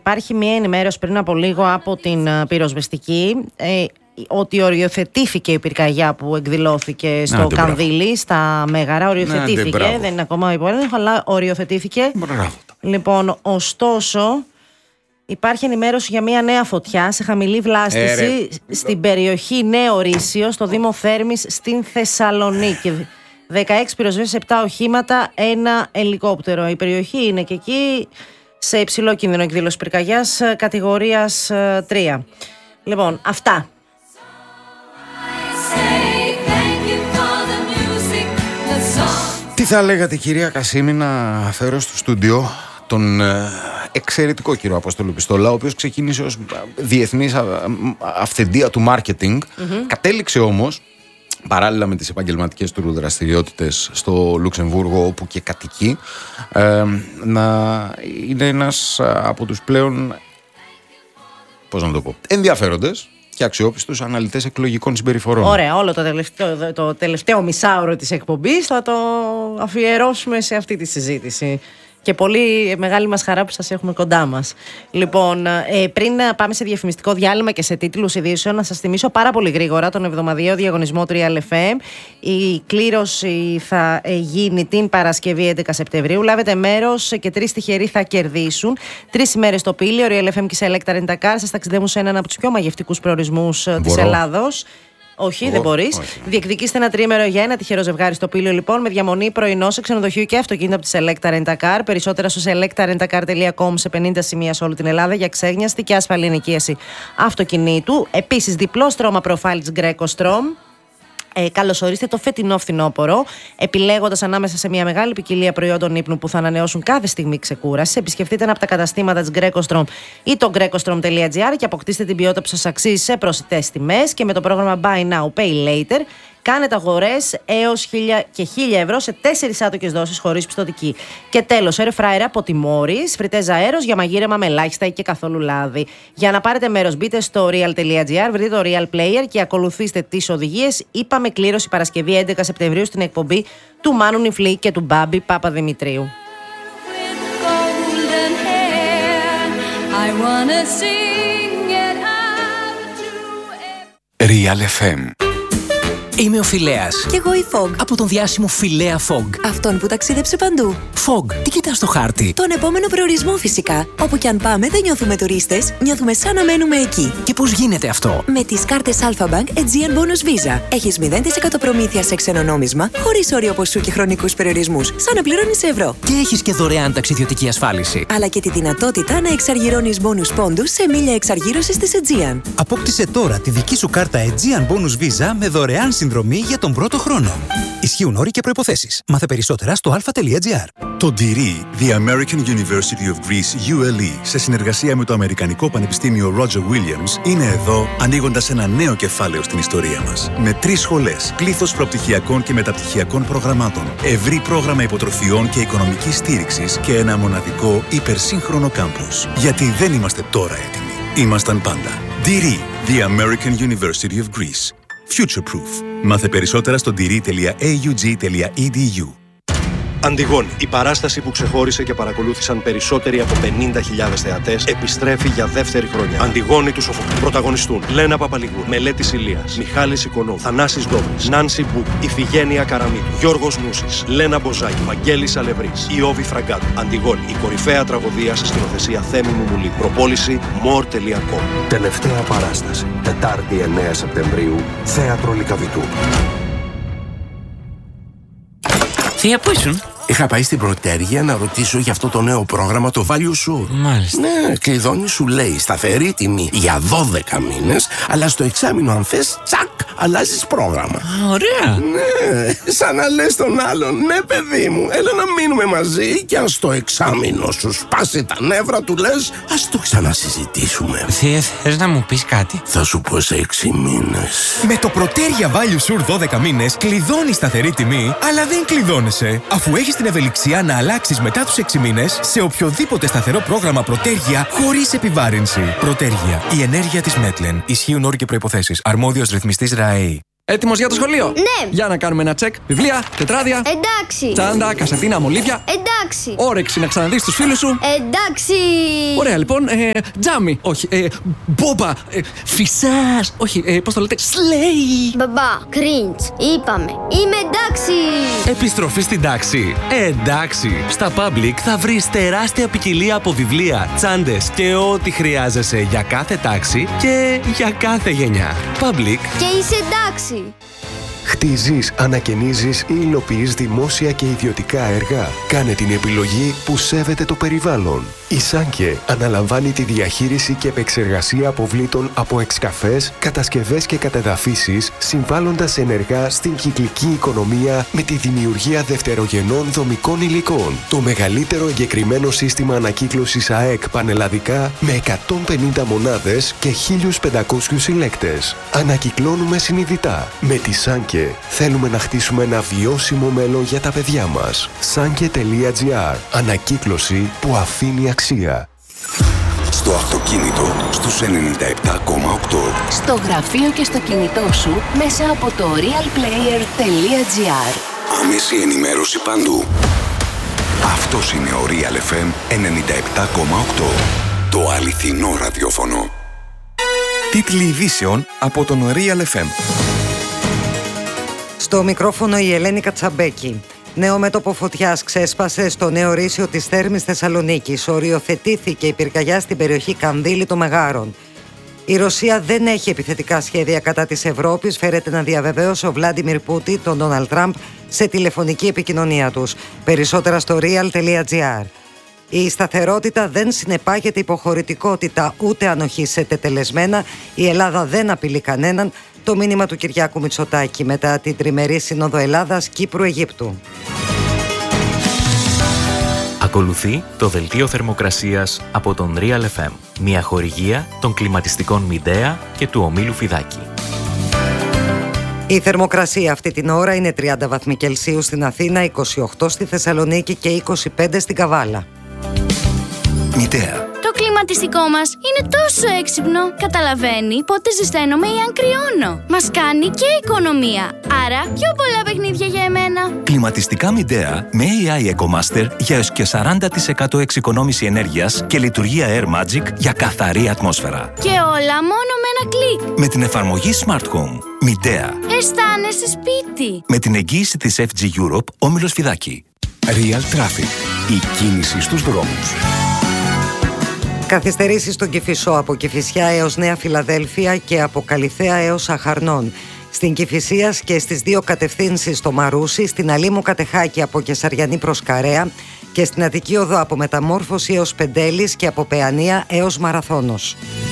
υπάρχει μια ενημέρωση πριν από λίγο από την πυροσβεστική ότι οριοθετήθηκε η πυρκαγιά που εκδηλώθηκε στο Κανδύλι, στα Μέγαρα. Οριοθετήθηκε, δεν είναι ακόμα υπόλοιπο, αλλά οριοθετήθηκε. Μπράβο. Λοιπόν, ωστόσο, υπάρχει ενημέρωση για μια νέα φωτιά σε χαμηλή βλάστηση στην περιοχή Νέο Ρήσιο, στο Δήμο Θέρμης, στην Θεσσαλονίκη. 16 πυροσβέστες, 7 οχήματα, 1 ελικόπτερο. Η περιοχή είναι και εκεί σε υψηλό κίνδυνο εκδήλωση πυρκαγιάς κατηγορίας 3. Λοιπόν, αυτά. Τι θα λέγατε, κυρία Κασίμη, να φέρω στο στούντιο τον εξαιρετικό κύριο Απόστολο Πιστόλα, ο οποίος ξεκίνησε ως διεθνής αυθεντία του μάρκετινγκ, κατέληξε όμως παράλληλα με τις επαγγελματικές του δραστηριότητες στο Λουξεμβούργο, όπου και κατοικεί, να είναι ένας από τους πλέον, πώς να το πω, ενδιαφέροντες και αξιόπιστους αναλυτές εκλογικών συμπεριφορών. Ωραία, όλο το τελευταίο μισάωρο της εκπομπής θα το αφιερώσουμε σε αυτή τη συζήτηση. Και πολύ μεγάλη μας χαρά που σας έχουμε κοντά μας. Λοιπόν, πριν πάμε σε διαφημιστικό διάλειμμα και σε τίτλους ειδήσεων, να σας θυμίσω πάρα πολύ γρήγορα τον εβδομαδιαίο διαγωνισμό Real FM. Η κλήρωση θα γίνει την Παρασκευή 11 Σεπτεμβρίου. Λάβετε μέρος και 3 τυχεροί θα κερδίσουν 3 ημέρες στο Πήλιο, Real FM και Select Rent a Car. Σας ταξιδεύουν σε έναν από τους πιο μαγευτικούς προορισμούς της Ελλάδος. Όχι, δεν μπορείς. Διεκδικήστε ένα τριήμερο για ένα τυχερό ζευγάρι στο Πήλιο, λοιπόν, με διαμονή πρωινό σε ξενοδοχείο και αυτοκίνητο από τη Selecta Rent a Car. Περισσότερα στο selectarentacar.com σε 50 σημεία σε όλη την Ελλάδα για ξέγνιαστη και ασφαλή ενοικίαση αυτοκινήτου. Επίσης, διπλό στρώμα Profiles Greco Strom. Καλωσορίστε το φετινό φθινόπωρο, επιλέγοντας ανάμεσα σε μια μεγάλη ποικιλία προϊόντων ύπνου που θα ανανεώσουν κάθε στιγμή ξεκούραση. Επισκεφτείτε ένα από τα καταστήματα της GrecoStrom ή το grecostrom.gr και αποκτήστε την ποιότητα που σας αξίζει σε προσιτές τιμές. Και με το πρόγραμμα Buy Now, Pay Later κάνετε αγορές έως 1.000 και 1.000 ευρώ σε 4 άτοκες δόσεις χωρίς πιστωτική. Και τέλος, air fryer από τη Morris, φριτέζα αέρος για μαγείρεμα με ελάχιστα ή και καθόλου λάδι. Για να πάρετε μέρος, μπείτε στο real.gr, βρείτε το Real Player και ακολουθήστε τις οδηγίες. Είπαμε κλήρωση Παρασκευή 11 Σεπτεμβρίου στην εκπομπή του Μάνου Νιφλή και του Μπάμπη Παπαδημητρίου. Real FM. Είμαι ο Φιλέας. Κι εγώ η Fog. Από τον διάσημο Φιλέα Fog. Αυτόν που ταξίδεψε παντού. Fog, τι κοιτάς στο χάρτη? Τον επόμενο προορισμό φυσικά. Όπου κι αν πάμε δεν νιώθουμε τουρίστες, νιώθουμε σαν να μένουμε εκεί. Και πώς γίνεται αυτό? Με τις κάρτες Alpha Bank Aegean Bonus Visa. Έχεις 0% προμήθεια σε ξένο νόμισμα, χωρίς όριο ποσού και χρονικούς περιορισμούς, σαν να πληρώνεις ευρώ. Και έχεις και δωρεάν ταξιδιωτική ασφάλιση. Αλλά και τη δυνατότητα να εξαργυρώνεις bonus πόντους σε μίλια εξαργύρωσης της Aegean. Απόκτησε τώρα τη δική σου κάρτα Aegean Bonus Visa με δωρεάν συνδρομή για τον πρώτο χρόνο. Ισχύουν όροι και προϋποθέσεις. Μάθε περισσότερα στο alpha.gr. Το DIRI, The American University of Greece, ULE, σε συνεργασία με το Αμερικανικό Πανεπιστήμιο Roger Williams, είναι εδώ ανοίγοντας ένα νέο κεφάλαιο στην ιστορία μας. Με 3 σχολές, πλήθος προπτυχιακών και μεταπτυχιακών προγραμμάτων, ευρύ πρόγραμμα υποτροφιών και οικονομικής στήριξης και ένα μοναδικό υπερσύγχρονο κάμπους. Γιατί δεν είμαστε τώρα έτοιμοι. Ήμασταν πάντα. DIRI, The American University of Greece. Future-proof. Μάθε περισσότερα στο diri.aug.edu. Αντιγόνη, η παράσταση που ξεχώρισε και παρακολούθησαν περισσότεροι από 50.000 θεατές, επιστρέφει για δεύτερη χρονιά. Αντιγόνη του Σοφοκλή. Πρωταγωνιστούν Λένα Παπαλιγούρ, Μελέτης Ηλίας, Μιχάλης Οικονόμου, Θανάσης Ντόβρης, Νάνση Μπούκ, Ιφηγένεια Καραμίτου, Γιώργος Νούσης, Λένα Μποζάκη, Βαγγέλης Αλευρής, Ιώβη Φραγκάτου. Αντιγόνη, η κορυφαία τραγωδία σε σκηνοθεσία Θέμη Μουμουλή. Προπόληση more.com. Τελευταία παράσταση. Τετάρτη 9 Σεπτεμβρίου, Θέατρο Λυκαβητού. Θεία, πού ήσουν? Είχα πάει στην Πρωτέργεια να ρωτήσω για αυτό το νέο πρόγραμμα, το Value Sur. Μάλιστα. Ναι, κλειδώνει, σου λέει σταθερή τιμή για 12 μήνες, αλλά στο εξάμηνο αν θες, τσακ, αλλάζεις πρόγραμμα. Ωραία. Ναι, σαν να λες τον άλλον, ναι παιδί μου, έλα να μείνουμε μαζί και αν στο εξάμηνο σου σπάσει τα νεύρα του λες, ας το ξανασυζητήσουμε. Θεία, θες να μου πεις κάτι? Θα σου πω σε 6 μήνες. Με το Πρωτέργεια Value Sur 12 μήνες κλειδώνεις σταθερή τιμή, αλλά δεν κλειδώνεσαι. Αφού έχεις την ευελιξία να αλλάξεις μετά τους 6 μήνες σε οποιοδήποτε σταθερό πρόγραμμα Πρωτέργεια χωρίς επιβάρυνση. Πρωτέργεια. Η ενέργεια της Μέτλεν. Ισχύουν όροι και προϋποθέσεις. Αρμόδιος ρυθμιστής ΡΑΕΗ. Έτοιμος για το σχολείο? Ναι. Για να κάνουμε ένα τσεκ. Βιβλία, τετράδια. Εντάξει. Τσάντα, κασετίνα, μολύβια. Εντάξει. Όρεξη να ξαναδείς τους φίλους σου. Εντάξει. Ωραία, λοιπόν. Τζάμι. Όχι. Μπόμπα. Φυσάς. Όχι. Πώς το λέτε? Σλέι. Μπαμπά, cringe. Είπαμε. Είμαι εντάξει. Επιστροφή στην τάξη. Εντάξει. Στα Public θα βρεις τεράστια ποικιλία από βιβλία, τσάντες και ό,τι χρειάζεσαι για κάθε τάξη και για κάθε γενιά. Public. Και είσαι εντάξει. Χτίζεις, ανακαινίζεις ή υλοποιείς δημόσια και ιδιωτικά έργα. Κάνε την επιλογή που σέβεται το περιβάλλον. Η Σάνκε αναλαμβάνει τη διαχείριση και επεξεργασία αποβλήτων από εξκαφές, κατασκευές και κατεδαφίσεις, συμβάλλοντας ενεργά στην κυκλική οικονομία με τη δημιουργία δευτερογενών δομικών υλικών. Το μεγαλύτερο εγκεκριμένο σύστημα ανακύκλωσης ΑΕΚ πανελλαδικά με 150 μονάδες και 1.500 συλλέκτες. Ανακυκλώνουμε συνειδητά. Με τη Σάνκε θέλουμε να χτίσουμε ένα βιώσιμο μέλλον για τα παιδιά μας. Sanke.gr. Ανακύκλωση που αφήνει αξία. Στο αυτοκίνητο στους 97,8. Στο γραφείο και στο κινητό σου μέσα από το realplayer.gr. Άμεση ενημέρωση παντού. Αυτός είναι ο Real FM 97,8. Το αληθινό ραδιόφωνο. Τίτλοι ειδήσεων από τον Real FM. Στο μικρόφωνο η Ελένη Κατσαμπέκη. Νέο μέτωπο φωτιάς ξέσπασε στο νέο ρήσιο της Θέρμης Θεσσαλονίκης. Οριοθετήθηκε η πυρκαγιά στην περιοχή Κανδύλη των Μεγάρων. Η Ρωσία δεν έχει επιθετικά σχέδια κατά της Ευρώπης, φέρεται να διαβεβαίωσε ο Βλάντιμιρ Πούτιν τον Ντόναλντ Τραμπ σε τηλεφωνική επικοινωνία τους. Περισσότερα στο real.gr. Η σταθερότητα δεν συνεπάγεται υποχωρητικότητα ούτε ανοχή σε τετελεσμένα. Η Ελλάδα δεν απειλεί κανέναν. Το μήνυμα του Κυριάκου Μητσοτάκη μετά την τριμερή σύνοδο Ελλάδας-Κύπρου-Αιγύπτου. Ακολουθεί το δελτίο θερμοκρασίας από τον Real FM. Μια χορηγία των κλιματιστικών Μιντέα και του ομίλου Φιδάκη. Η θερμοκρασία αυτή την ώρα είναι 30 βαθμοί Κελσίου στην Αθήνα, 28 στη Θεσσαλονίκη και 25 στην Καβάλα. Μητέα. Το κλιματιστικό μας είναι τόσο έξυπνο. Καταλαβαίνει πότε ζεσταίνομαι ή αν κρυώνω. Μας κάνει και οικονομία. Άρα πιο πολλά παιχνίδια για εμένα. Κλιματιστικά Μιντέα με AI EcoMaster για έως και 40% εξοικονόμηση ενέργειας και λειτουργία Air Magic για καθαρή ατμόσφαιρα. Και όλα μόνο με ένα κλικ. Με την εφαρμογή Smart Home. Μιντέα. Αισθάνεσαι σπίτι. Με την εγγύηση της FG Europe, όμιλος Φιδάκη. Real Traffic. Η κίνηση στους δρόμους. Καθυστερήσεις στον Κηφισό από Κηφισιά έως Νέα Φιλαδέλφια και από Καλιθέα έως Αχαρνών. Στην Κηφισίας και στις δύο κατευθύνσεις στο Μαρούσι, στην Αλήμου Κατεχάκη από Κεσαριανή προς Καρέα και στην Αττική Οδό από Μεταμόρφωση έως Πεντέλης και από Παιανία έως Μαραθώνος.